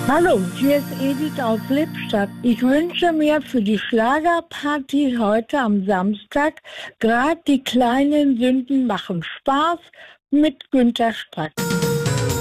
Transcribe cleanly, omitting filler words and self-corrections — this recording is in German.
Hallo, hier ist Edith aus Lippstadt. Ich wünsche mir für die Schlagerparty heute am Samstag gerade die kleinen Sünden machen Spaß mit Günter Strack.